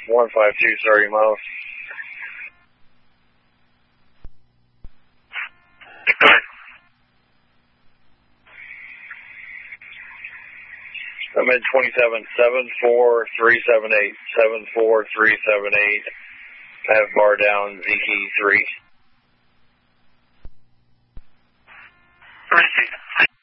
152, 30 miles. I'm in 27, 74378, 74378. I have bar down, ZK3. Received.